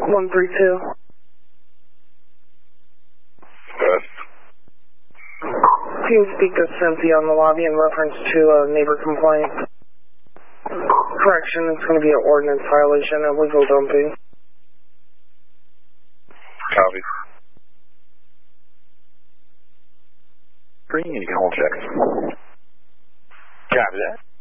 132. Best. Can you speak to Cynthia on the lobby in reference to a neighbor complaint? Correction, it's going to be an ordinance violation, illegal dumping. Copy. Green, you can hold checks. Copy that.